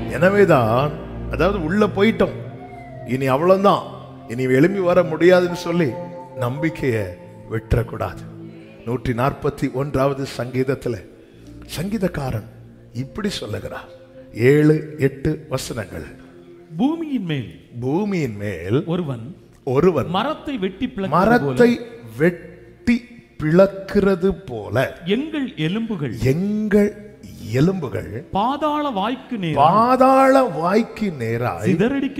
எனவேதான், அதாவது உள்ள போயிட்டோம், இனி அவ்வளவுதான், இனி எழும்பி வர முடியாதுன்னு சொல்லி நம்பிக்கையை விட்டுறக்கூடாது. 141வது சங்கீதத்தில் சங்கீதக்காரன் இப்படி சொல்லுகிறார், 7-8 வசனங்கள். பூமியின் மேல் ஒருவன் மரத்தை வெட்டி பிளக்கிறது போல எங்கள் எலும்புகள் பாதாள வாய்க்கு நேராய்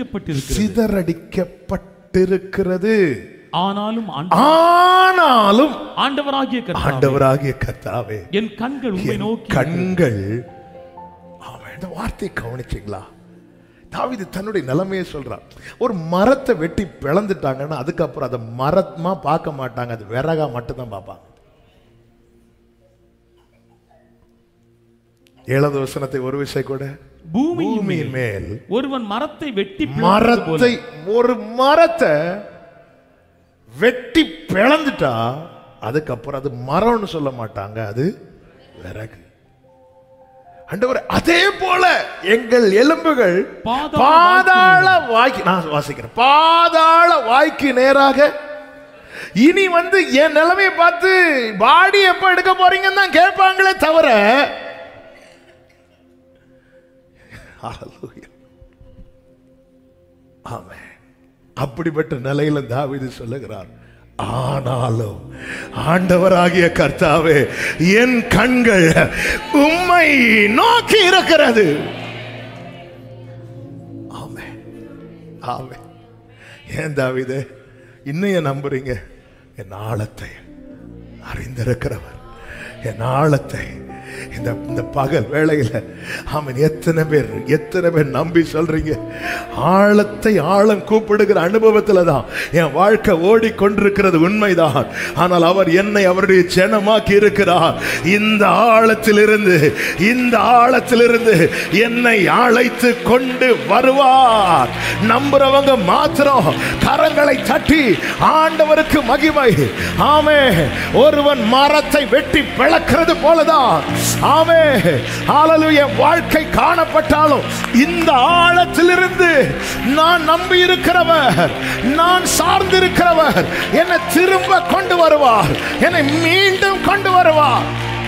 சிதறடிக்கப்பட்டிருக்கிறது. ஆனாலும் ஆண்டவராகிய கர்த்தாவே, என் கண்கள் உம்மை நோக்கி. கண்கள், இந்த வார்த்தையை கவனிச்சீங்களா? தாவீது தன்னுடைய நிலைமையை சொல்றான். ஒரு மரத்தை வெட்டி பிளந்துட்டாங்கன்னா அதுக்கப்புறம் அதை மரமா பார்க்க மாட்டாங்க, அது விறகா மட்டும்தான் பார்ப்பாங்க. 7வது வசனத்தை ஒரு விஷயம் கூட, பூமியின் மேல் ஒருவன் மரத்தை வெட்டி பிளந்துட்டா அதுக்கப்புறம் அது மரம்னு சொல்ல மாட்டாங்க, அது விறகு. ஆண்டவரே, அதே போல எங்கள் எலும்புகள் பாதாள வாய்க்கு, நான் வாசிக்கிறேன், பாதாள வாய்க்கு நேராக. இனி என் நிலைமையை பார்த்து பாடி எப்ப எடுக்க போறீங்கன்னு தான் கேட்பாங்களே தவிர, ஆமென், அப்படிப்பட்ட நிலையில தாவீது சொல்லுகிறார், ஆனாலும் ஆண்டவராகிய கர்த்தாவே, என் கண்கள் உம்மை நோக்கி இருக்கிறது. ஆமென், ஆமென். ஏன் தாவீதே இன்னும் நம்புறீங்க? என் ஆழத்தை அறிந்திருக்கிறவர், என் ஆழத்தை இந்த பகல் வேளையில ஆமென் எத்தனை பேர் நம்பி சொல்றீங்க? ஆழம் கூப்பிடுகிற அனுபவத்துல தான் என் வாழ்க்கை ஓடிக்கொண்டிருக்கிறது, உண்மைதான். ஆனால் அவர் என்னை அவருடைய ஜனமாக்கி இருக்கிறார். இந்த ஆழத்திலிருந்து என்னை அழைத்து கொண்டு வருவார். நம்புறவங்க மாத்திரம் கரங்களை தட்டி ஆண்டவருக்கு மகிமை. ஆமென். ஒருவன் மரத்தை வெட்டி பிளக்கிறது போலதான் ஆமென், ஹல்லேலூயா, வாழ்க்கை காணப்பட்டாலும் இந்த ஆழத்திலிருந்து நான் நம்பி இருக்கிறவர், நான் சார்ந்திருக்கிறவர் என்னை திரும்ப கொண்டு வருவார், என்னை மீண்டும் கொண்டு வருவார்.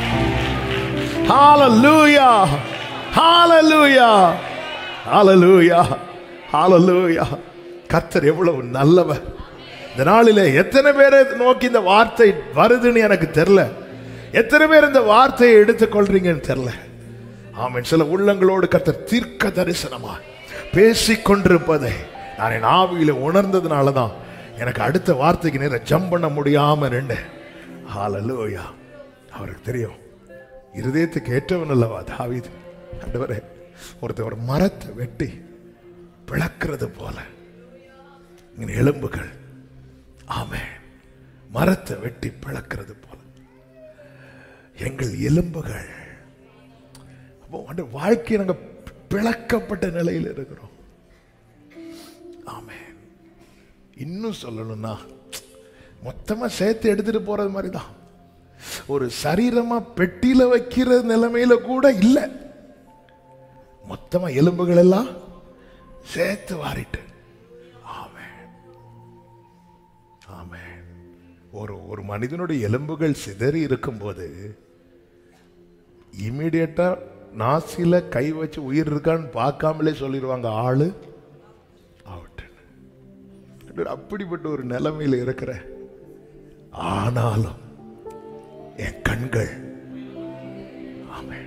ஹல்லேலூயா, ஹல்லேலூயா, ஹல்லேலூயா, ஹல்லேலூயா. கர்த்தர் எவ்வளவு நல்லவர். இந்த நாளிலே எத்தனை பேரை நோக்கி இந்த வார்த்தை வருதுன்னு எனக்கு தெரியல. எத்தனை பேர் இந்த வார்த்தையை எடுத்துக்கொள்றீங்கன்னு தெரியல. ஆமென். சில உள்ளங்களோடு கர்த்தர் தீர்க்க தரிசனமா பேசிக்கொண்டிருப்பதை நான் என் ஆவியில உணர்ந்ததுனாலதான் எனக்கு அடுத்த வார்த்தைக்கு நேரம் ஜம்ப் பண்ண முடியாம நின்றேன். ஹல்லேலூயா. அவருக்கு தெரியும், இருதயத்துக்கு ஏற்றவன் அல்லவா தாவீது. ஆண்டவரே, ஒரு மரத்தை வெட்டி பிளக்கிறது போல எலும்புகள், ஆமென், மரத்தை வெட்டி பிளக்கிறது போல எங்கள் எலும்புகள். வாழ்க்கை நாங்க பிளக்கப்பட்ட நிலையில் இருக்கிறோம். ஆமென். இன்னும் சொல்லணும்னா மொத்தமா சேர்த்து எடுத்துட்டு போறது மாதிரிதான். ஒரு சரீரமா பெட்டியில வைக்கிற நிலைமையில கூட இல்ல, மொத்தமா எலும்புகள் எல்லாம் சேர்த்து வாரிட்டு. ஆமென், ஆமென். ஒரு மனிதனுடைய எலும்புகள் சிதறி இருக்கும் போது இமீடியட்டா நாசில கை வச்சு உயிர் இருக்கான்னு பார்க்காமலே சொல்லிடுவாங்க, ஆளு அவுட். அப்படிப்பட்ட ஒரு நிலைமையில இருக்கிற, ஆனாலும் என் கண்கள், ஆமென்,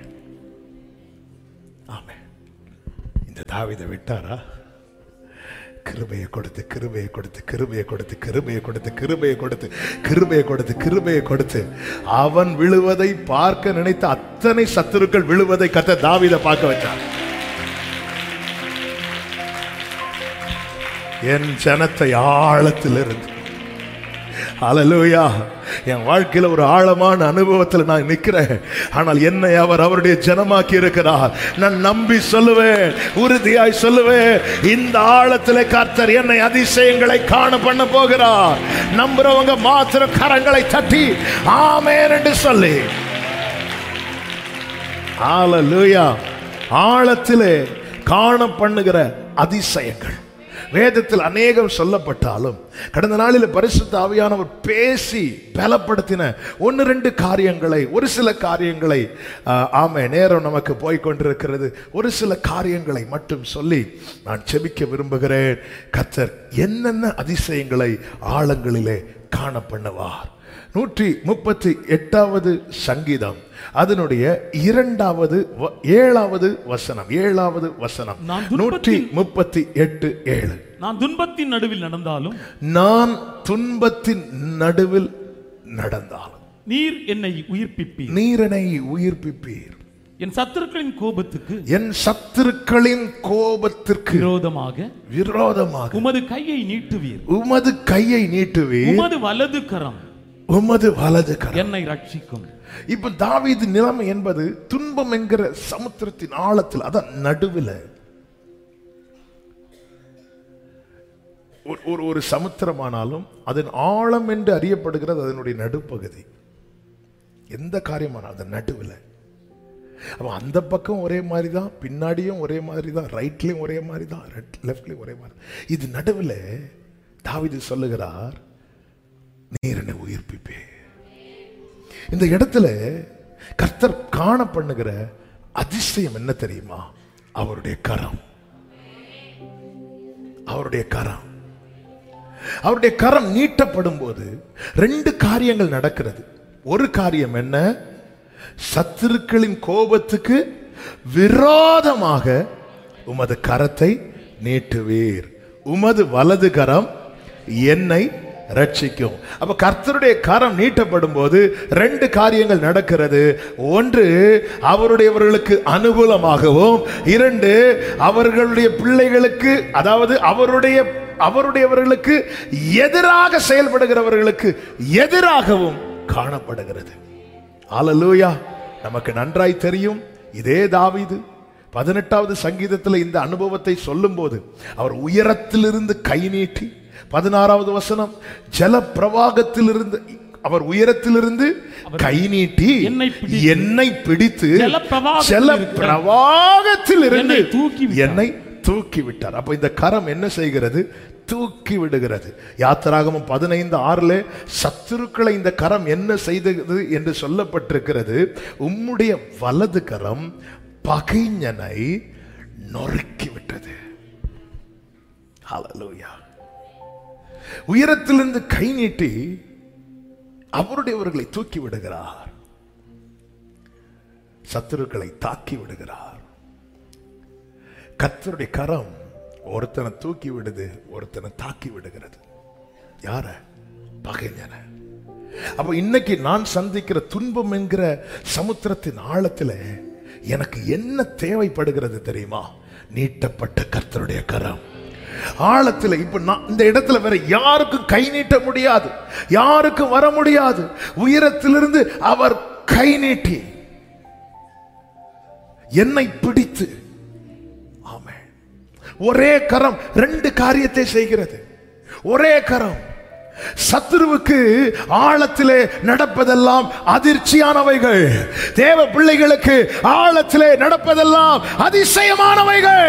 ஆமென். இந்த தாவீதை விட்டாரா? கிருபையை கொடுத்து கிருபையை கொடுத்து கிருபையை கொடுத்து கிருபையை கொடுத்து கிருபையை கொடுத்து கிருபையை கொடுத்து கிருபையை கொடுத்து அவன் விழுவதை பார்க்க நினைத்த அத்தனை சத்துருக்கள் விழுவதை கர்த்தர் தாவீதை பார்க்க வச்சார். என் ஜனத்தை ஆழத்திலிருந்து, ஹல்லேலூயா, என் வாழ்க்கையில ஒரு ஆழமான அனுபவத்தில் நான் நிற்கிறேன். ஆனால் என்னை அவர் அவருடைய ஜனமாக்கி இருக்கிறார். நான் நம்பி சொல்லுவேன், உறுதியாய் சொல்லுவேன், இந்த ஆழத்திலே கர்த்தர் என்னை அதிசயங்களை காண பண்ண போகிறார். நம்புறவங்க மாத்திரம் கரங்களை தட்டி ஆமென் என்று சொல்லி, ஹல்லேலூயா. ஆழத்திலே காண பண்ணுகிற அதிசயங்கள் வேதத்தில் அநேகம் சொல்லப்பட்டாலும் கடந்த நாளில் பரிசுத்த ஆவியானவர் பேசி பலப்படுத்தின ஒன்று ரெண்டு காரியங்களை, ஒரு சில காரியங்களை, ஆமே நேரம் நமக்கு போய்கொண்டிருக்கிறது, ஒரு சில காரியங்களை மட்டும் சொல்லி நான் செபிக்க விரும்புகிறேன். கர்த்தர் என்னென்ன அதிசயங்களை ஆழங்களிலே காண பண்ணுவார். 138வது சங்கீதம் அதனுடைய 7வது வசனம் 138:7. நான் துன்பத்தின் நடுவில் நடந்தாலும் நீர் என்னை உயிர்ப்பிப்பீர். என் சத்துருக்களின் கோபத்திற்கு விரோதமாக உமது கையை நீட்டுவீர். உமது வலது கரம் என்னை ரட்சிக்கும். இப்ப தாவீது நிலைமை என்பது துன்பம் என்கிற சமுத்திரத்தின் ஆழத்தில், அதான் நடுவில் ஒரு சமுத்திரமானாலும் அதன் ஆழம் என்று அறியப்படுகிறது அதனுடைய நடுப்பகுதி. எந்த காரியமானாலும் அதன் நடுவில். அப்ப அந்த பக்கம் ஒரே மாதிரி தான், பின்னாடியும் ஒரே மாதிரி தான், ரைட்லயும் ஒரே மாதிரி தான், லெஃப்ட்லயும் ஒரே மாதிரி. இது நடுவில் தாவீது சொல்லுகிறார், நீர் என்னை உயிர்ப்பிப்பே. இந்த இடத்துல கர்த்தர் காண பண்ணுகிற அதிசயம் என்ன தெரியுமா? அவருடைய கரம். அவருடைய கரம் நீட்டப்படும் போது ரெண்டு காரியங்கள் நடக்கிறது. ஒரு காரியம் என்ன? சத்துருக்களின் கோபத்துக்கு விரோதமாக உமது கரத்தை நீட்டுவீர். உமது வலது கரம் என்னை ரட்சிக்கும். அப்ப கர்த்தருடைய கரம் நீட்டப்படும் போது ரெண்டு காரியங்கள் நடக்கிறது. ஒன்று, அவருடையவர்களுக்கு அனுகூலமாகவும், இரண்டு, அவர்களுடைய பிள்ளைகளுக்கு, அதாவது அவருடையவர்களுக்கு எதிராக செயல்படுகிறவர்களுக்கு எதிராகவும் காணப்படுகிறது. அல்லேலூயா. நமக்கு நன்றாய் தெரியும், இதே தாவீது 18வது சங்கீதத்தில் இந்த அனுபவத்தை சொல்லும் போது அவர் உயரத்திலிருந்து கை நீட்டி, 16வது வசனம், ஜல பிரவாகத்திலிருந்து அவர் உயரத்திலிருந்து கை நீட்டி என்னை பிடித்து ஜல பிரவாகத்திலிருந்து என்னை தூக்கி விட்டார். அப்ப இந்த கரம் என்ன செய்கிறது? தூக்கி விடுகிறது. யாத்திராகமம் 15:6 சத்துருக்களை இந்த கரம் என்ன செய்தது என்று சொல்லப்பட்டிருக்கிறது. உம்முடைய வலது கரம் பகைஞனை நொறுக்கி விட்டது. ஹல்லேலூயா. உயரத்திலிருந்து கை நீட்டி அவருடையவர்களை தூக்கி விடுகிறார், சத்துருக்களை தாக்கி விடுகிறார். கர்த்தருடைய கரம் ஒருத்தனை தூக்கி விடுது, ஒருத்தனை தாக்கி விடுகிறது. யார? பகைஞனை. அப்ப இன்னைக்கு நான் சந்திக்கிற துன்பம் என்கிற சமுத்திரத்தின் ஆழத்தில் எனக்கு என்ன தேவைப்படுகிறது தெரியுமா? நீட்டப்பட்ட கர்த்தருடைய கரம் ஆழத்தில். இப்ப நான் இந்த இடத்துல வேற யாருக்கும் கை நீட்ட முடியாது, யாருக்கும் வர முடியாது. உயரத்திலிருந்து அவர் கை நீட்டி என்னை பிடித்து, ஆமென். ஒரே கரம் ரெண்டு காரியத்தை செய்கிறது. ஒரே கரம். சத்துருவுக்கு ஆழத்திலே நடப்பதெல்லாம் அதிர்ச்சியானவைகள், தேவ பிள்ளைகளுக்கு ஆழத்திலே நடப்பதெல்லாம் அதிசயமானவைகள்.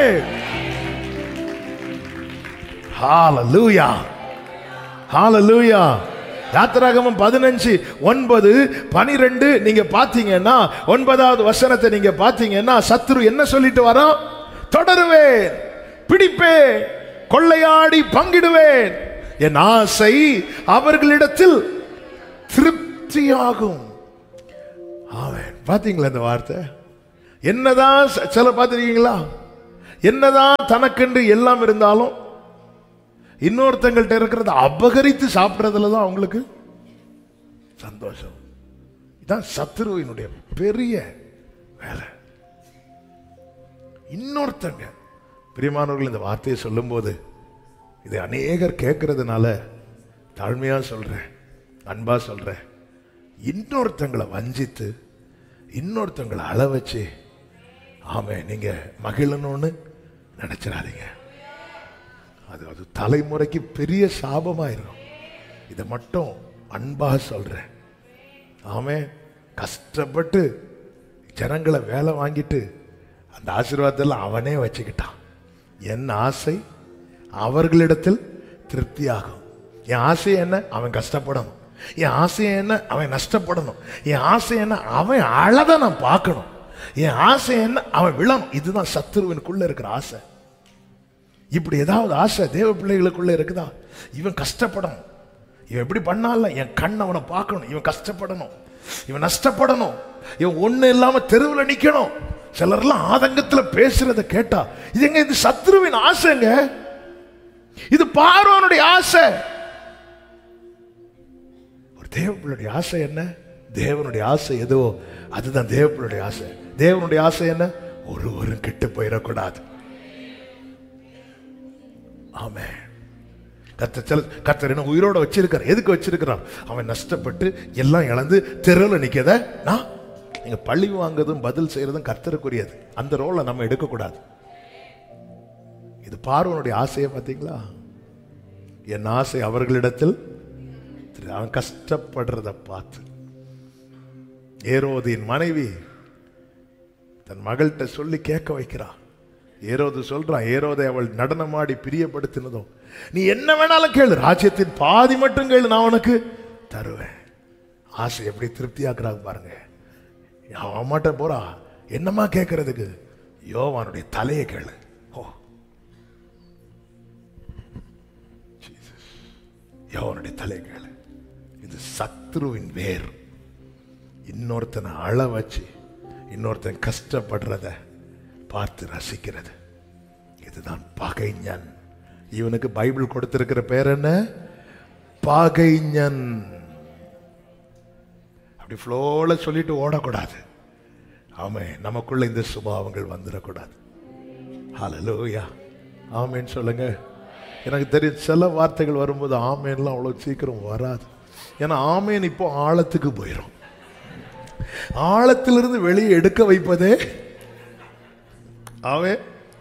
ஹல்லேலூயா, ஹல்லேலூயா. யாத்திராகமம் 15:9-12 நீங்க பாத்தீங்கன்னா, 9வது வசனத்தை நீங்க பாத்தீங்கன்னா, சத்துரு என்ன சொல்லிட்டு வரோம்? தொடருவேன், பிடிப்பேன், கொள்ளையாடி பங்கிடுவேன், என் ஆசை அவர்களிடத்தில் திருப்தியாகும். ஆமென். பாத்தீங்களா இந்த வார்த்தை? என்னதான் சில பார்த்திருக்கீங்களா? என்னதான் தனக்கென்று எல்லாம் இருந்தாலும் இன்னொருத்தங்கள்ட்ட இருக்கிறத அபகரித்து சாப்பிட்றதுல தான் அவங்களுக்கு சந்தோஷம். இதுதான் சத்துருவினுடைய பெரிய வேலை. இன்னொருத்தங்க, பிரியமானவர்கள், இந்த வார்த்தையை சொல்லும் போது இதை அநேகர் கேட்கறதுனால தாழ்மையா சொல்றேன், அன்பா சொல்றேன். இன்னொருத்தங்களை வஞ்சித்து இன்னொருத்தங்களை அள வச்சு ஆமே நீங்க மகிழணும்னு நினைச்சிடாதீங்க. அது தலைமுறைக்கு பெரிய சாபமாயிரும். இதை மட்டும் அன்பா சொல்றேன். ஆமே. கஷ்டப்பட்டு ஜனங்களை வேலை வாங்கிட்டு அந்த ஆசீர்வாதத்தில் அவனே வச்சுக்கிட்டான். என் ஆசை அவர்களிடத்தில் திருப்தியாகும். என் ஆசை என்ன? அவன் கஷ்டப்படணும். என் ஆசை என்ன? அவன் நஷ்டப்படணும். என் ஆசை என்ன? அவன் அழத நான் பார்க்கணும். என் ஆசை என்ன? அவன் விழணும். இதுதான் சத்துருவினுக்குள்ள இருக்கிற ஆசை. இப்படி ஏதாவது ஆசை தேவ பிள்ளைகளுக்குள்ள இருக்குதா? இவன் கஷ்டப்படணும், இவன் எப்படி பண்ணால என் கண் அவனை பார்க்கணும், இவன் கஷ்டப்படணும், இவன் நஷ்டப்படணும், இவன் ஒண்ணு இல்லாம தெருவில் நிக்கணும். சிலர்லாம் ஆதங்கத்துல பேசுறத கேட்டா இது எங்க? இது சத்துருவின் ஆசைங்க. இது பார்வோனுடைய ஆசை. ஒரு தேவனுடைய ஆசை என்ன? தேவனுடைய ஆசை எதுவோ அதுதான் தேவனுடைய ஆசை. தேவனுடைய ஆசை என்ன? ஒருவரும் கெட்டு போயிடக்கூடாது. ஆமென். கர்த்தர் என்ன உயிரோட வச்சிருக்கார். எதுக்கு வச்சிருக்கிறார்? அவன் நஷ்டப்பட்டு எல்லாம் இழந்து தெருவில் நிக்கத நீங்க பழி வாங்குறதும் பதில் செய்யறதும் கர்த்தருக்குரியது. அந்த ரோலை நம்ம எடுக்கக்கூடாது. இது பார்வனுடைய ஆசையை பார்த்தீங்களா? என் ஆசை அவர்களிடத்தில். அவன் கஷ்டப்படுறத பார்த்து ஏரோதின் மனைவி தன் மகள்கிட்ட சொல்லி கேட்க வைக்கிறான். ஏரோது சொல்றான், ஏரோதை அவள் நடனமாடி பிரியப்படுத்தினதும், நீ என்ன வேணாலும் கேளு, ராஜ்யத்தின் பாதி மட்டும் கேளு, நான் உனக்கு தருவேன். ஆசை எப்படி திருப்தியாக்குறாங்க பாருங்க. அம்மாட்ட போறா, என்னமா கேட்கறதுக்கு? யோவானுடைய தலையை கேளு. யோவானுடைய தலையை கேளு. இது சத்ருவின் வேர். இன்னொருத்தனை அழ வச்சு இன்னொருத்தன் கஷ்டப்படுறத பார்த்து ரசிக்கிறது. இதுதான் பகைஞன். இவனுக்கு பைபிள் கொடுத்திருக்கிற பேர் என்ன? பகைஞன். அப்படி ஃப்ளோல சொல்லிட்டு ஓடக்கூடாது. ஆமே, நமக்குள்ள இந்த சுபாவங்கள் வந்துடக்கூடாது. ஹல்லேலூயா, ஆமேன் சொல்லுங்க. எனக்கு தெரியும் சில வார்த்தைகள் வரும்போது ஆமேன்லாம் அவ்வளோ சீக்கிரம் வராது. ஏன்னா ஆமேன் இப்போ ஆழத்துக்கு போயிடும். ஆழத்திலிருந்து வெளியே எடுக்க வைப்பதே ஆமேன்.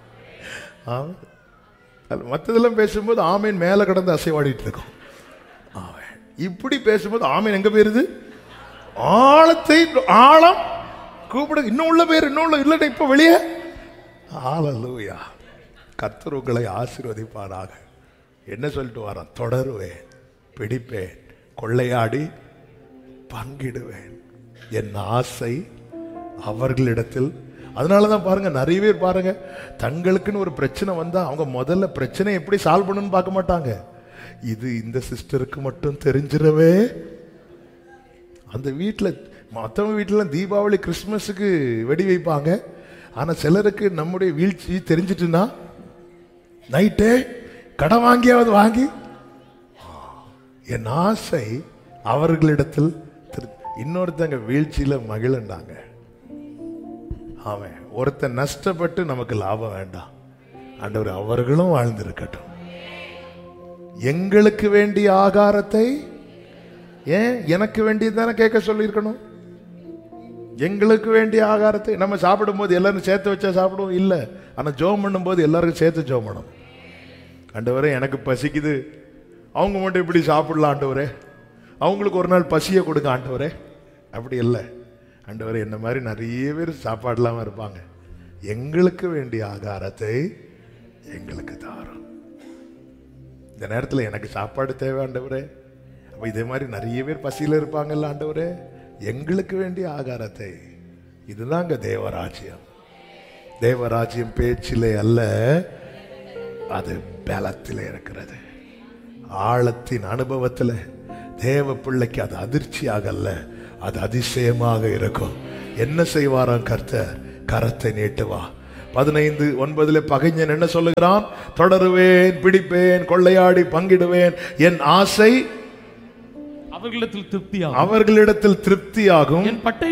மற்றதெல்லாம் பேசும்போது ஆமேன் மேல கடந்து அசைவாடிட்டு இருக்கும். இப்படி பேசும்போது ஆமேன் எங்க போயிருது? ஆழத்தை ஆழம் கூப்பிடு. இன்னும் உள்ள பேர் இன்னும் இல்ல இப்ப வெளியே. ஹல்லேலூயா. கர்த்தர் உங்களை ஆசீர்வதிப்பாராக. என்ன சொல்லிட்டு வரான்? தொடருவேன், பிடிப்பேன், கொள்ளையாடி பங்கிடுவேன். என் ஆசை அவர்களிடத்தில். அதனாலதான் பாருங்க, நிறைய பேர் பாருங்க, தங்களுக்குன்னு ஒரு பிரச்சனை வந்தா அவங்க முதல்ல பிரச்சனை எப்படி சால்வ் பண்ணணும்னு பார்க்க மாட்டாங்க. இது இந்த சிஸ்டருக்கு மட்டும் தெரிஞ்சிடவே. அந்த வீட்டில் மற்றவங்க வீட்டில் தீபாவளி கிறிஸ்துமஸுக்கு வெடி வைப்பாங்க. ஆனால் சிலருக்கு நம்முடைய வீழ்ச்சி தெரிஞ்சிட்டுன்னா நைட்டே கடை வாங்கியாவது வாங்கி. என் ஆசை அவர்களிடத்தில். இன்னொருத்தங்க வீழ்ச்சியில மகிழ்ந்தாங்க. அவன் ஒருத்தன் நஷ்டப்பட்டு நமக்கு லாபம் வேண்டாம். ஆண்டவர் அவர்களும் வாழ்ந்திருக்கட்டும். எங்களுக்கு வேண்டிய ஆகாரத்தை ஏன் எனக்கு வேண்டியதானே கேட்க சொல்லியிருக்கணும்? எங்களுக்கு வேண்டிய ஆகாரத்தை நம்ம சாப்பிடும் போது எல்லாரும் சேர்த்து வச்சா சாப்பிடுவோம் இல்லை. ஆனால் ஜோம் பண்ணும் போது எல்லாருக்கும் சேர்த்து ஜோம் பண்ணணும். ஆண்டவரே எனக்கு பசிக்குது, அவங்க மட்டும் இப்படி சாப்பிடலாம் ஆண்டவரே, அவங்களுக்கு ஒரு நாள் பசியை கொடுங்க ஆண்டவரே. அப்படி இல்லை. ஆண்டவரே என்ன மாதிரி நிறைய பேர் சாப்பாடு இல்லாமல் இருப்பாங்க. எங்களுக்கு வேண்டிய ஆகாரத்தை எங்களுக்கு தாரும். இந்த நேரத்தில் எனக்கு சாப்பாடு தேவை ஆண்டவரே. அப்போ இதே மாதிரி நிறைய பேர் பசியில் இருப்பாங்கல்ல ஆண்டவரே, எங்களுக்கு வேண்டிய ஆகாரத்தை. இதுதாங்க தேவராஜ்யம். தேவராஜ்யம் பேச்சிலே அல்ல, அது பலத்திலே இருக்கிறது. ஆழத்தின் அனுபவத்தில் தேவ பிள்ளைக்கு அது அதிர்ச்சியாக அல்ல, அது அதிசயமாக இருக்கும். என்ன செய்வாராம் கர்த்தர்? கரத்தை நீட்டுவா. 15:9 பகைஞன் என்ன சொல்லுகிறான்? தொடருவேன், பிடிப்பேன், கொள்ளையாடி பங்கிடுவேன். என் ஆசை அவர்களிடத்தில் திருப்தியாகும். என் பட்டை